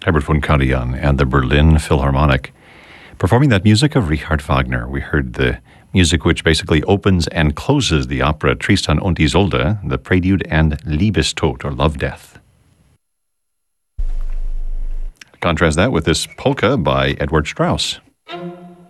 Herbert von Karajan and the Berlin Philharmonic performing that music of Richard Wagner. We heard the music which basically opens and closes the opera Tristan und Isolde, the prelude and Liebestod, or Love Death. Contrast that with this polka by Edward Strauss.